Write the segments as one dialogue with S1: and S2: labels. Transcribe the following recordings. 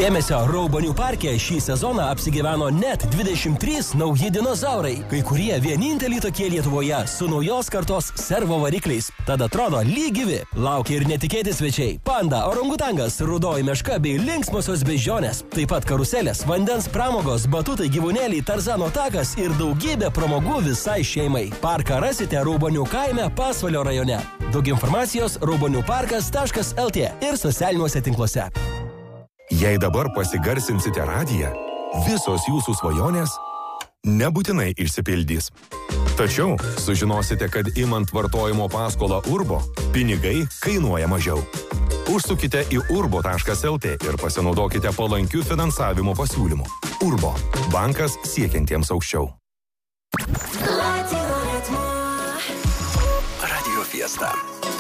S1: Dėmesio, Raubonių parke šį sezoną apsigyveno net 23 nauji dinozaurai, kai kurie vieninteliai tokie Lietuvoje su naujos kartos servo varikliais. Tad atrodo lygyvi. Laukia ir netikėti svečiai. Panda, orangutangas, rudoji meška bei linksmosios beždžionės. Taip pat karuselės, vandens pramogos, batutai, gyvūnėliai, Tarzano takas ir daugybė pramogų visai šeimai. Parką rasite Raubonių kaime Pasvalio rajone. Daug informacijos rauboniuparkas.lt ir socialiniuose tinkluose.
S2: Jei dabar pasigarsinsite radiją, visos jūsų svajonės nebūtinai išsipildys. Tačiau sužinosite, kad imant vartojimo paskolą Urbo, pinigai kainuoja mažiau. Užsukite į urbo.lt ir pasinaudokite palankių finansavimo pasiūlymų. Urbo – bankas siekiantiems aukščiau.
S3: Radio Fiesta.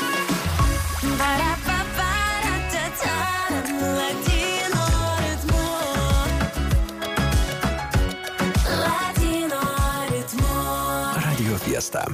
S3: Radio Fiesta.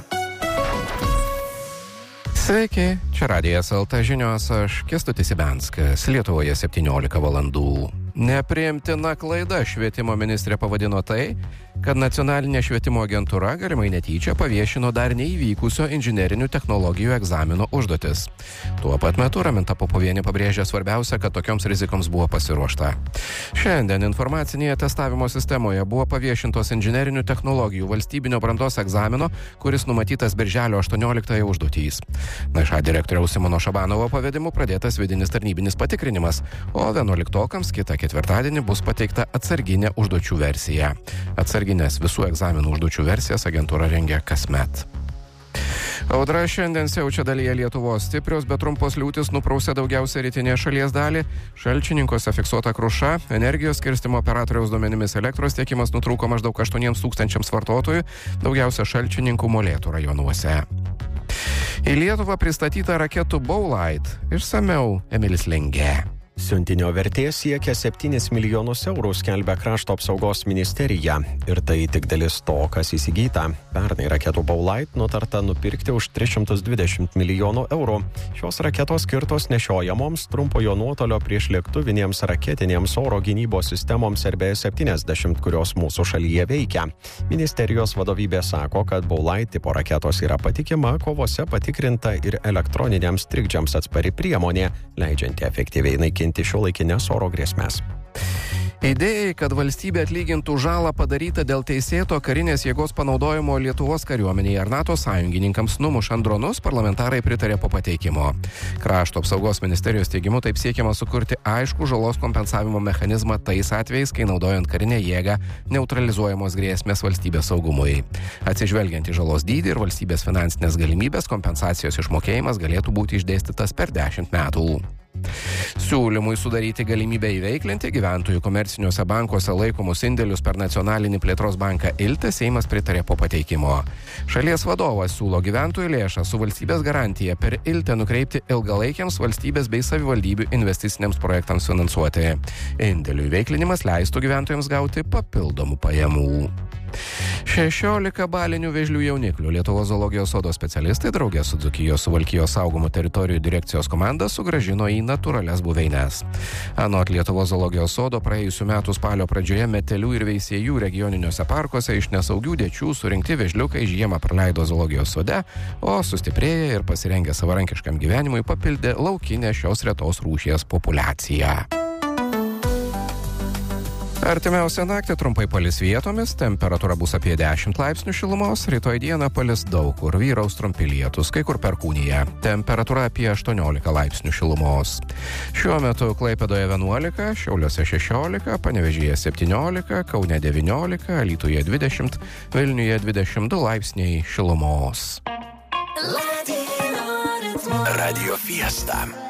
S4: Sveiki, čia Radijas LT žinios, aš Kęstutis Ibenskas, Lietuvoje 17 valandų. Nepriimtina klaida švietimo ministrė pavadino tai, kad nacionalinė švietimo agentūra galimai netyčia paviešino dar neįvykusio inžinerinių technologijų egzamino užduotis. Tuo pat metu Raminta Popovienė pabrėžė svarbiausia, kad tokioms rizikoms buvo pasiruošta. Šiandien informacinėje testavimo sistemoje buvo paviešintos inžinerinių technologijų valstybinio brandos egzamino, kuris numatytas birželio 18 užduotys. NŠA direktoriaus Simono Šabanovo pavedimu pradėtas vidinis tarnybinis patikrinimas, o 11-okams kitą ketvirtadienį bus pateikta atsarginė užduočių versija. Atsarginės visų egzaminų užduočių versijas agentūra rengia kasmet. Audra šiandien siaučia dalyje Lietuvos. Stiprios, bet trumpos liūtys nuprausė daugiausia rytinėje šalies dalį. Šalčininkuose fiksuota kruša. Energijos skirstymo operatoriaus duomenimis elektros tiekimas nutrūko maždaug 8,000 vartotojų, daugiausia Šalčininkų Molėtų rajonuose. Į Lietuvą pristatyta raketų Bowlight. Išsamiau Emilis Lengė.
S5: Siuntinio vertė siekia 7 milijonus eurų, skelbia Krašto apsaugos ministerija. Ir tai tik dalis to, kas įsigyta. Pernai raketų Bowlight nutarta nupirkti už 320 milijonų eurų. Šios raketos skirtos nešiojamoms trumpojo nuotolio priešlėktuvinėms raketinėms oro gynybos sistemoms RB-70, kurios mūsų šalyje veikia. Ministerijos vadovybė sako, kad Bowlight tipo raketos yra patikima, kovose patikrinta ir elektroniniams trikdžiams atspari priemonė, leidžianti efektyviai naikinti šiuolaikinės oro grėsmės.
S4: Idėjai, kad valstybė atlygintų žalą padarytą dėl teisėto karinės jėgos panaudojimo Lietuvos kariuomenėje ar NATO sąjungininkams numušant dronus, parlamentarai pritarė po pateikimo. Krašto apsaugos ministerijos teigimu taip siekiama sukurti aiškų žalos kompensavimo mechanizmą tais atvejais, kai naudojant karinę jėgą neutralizuojamos grėsmės valstybės saugumui. Atsižvelgiant į žalos dydį ir valstybės finansinės galimybės, kompensacijos išmokėjimas galėtų būti išdėstytas per 10 metų. Siūlymui sudaryti galimybę įveiklinti gyventojų komerciniuose bankuose laikomus indėlius per nacionalinį plėtros banką ILTE Seimas pritarė po pateikimo. Šalies vadovas siūlo gyventojų lėšas su valstybės garantija per ILTE nukreipti ilgalaikiams valstybės bei savivaldybių investiciniams projektams finansuoti. Indėlių įveiklinimas leistų gyventojams gauti papildomų pajamų. 16 balinių vėžlių jauniklių Lietuvos zoologijos sodo specialistai draugė su Dzūkijos Suvalkijos saugomų teritorijų direkcijos komanda sugrąžino į natūralias buveines. Anot Lietuvos zoologijos sodo praėjusių metų spalio pradžioje metelių ir veisiejų regioniniuose parkuose iš nesaugių dėčių surinkti vėžliukai žiemą praleido zoologijos sode, o sustiprėję ir pasirengę savarankiškam gyvenimui papildė laukinę šios retos rūšies populiaciją. Artimiausią naktį trumpai palis vietomis, temperatūra bus apie 10 laipsnių šilumos, rytoj dieną palis daug kur, vyraus trumpi lietūs, kai kur perkūnija. Temperatūra apie 18 laipsnių šilumos. Šiuo metu Klaipėdoje 11, Šiauliuose 16, Panevėžyje 17, Kaune 19, Alytuje 20, Vilniuje 22 laipsniai šilumos.
S3: Radio Fiesta.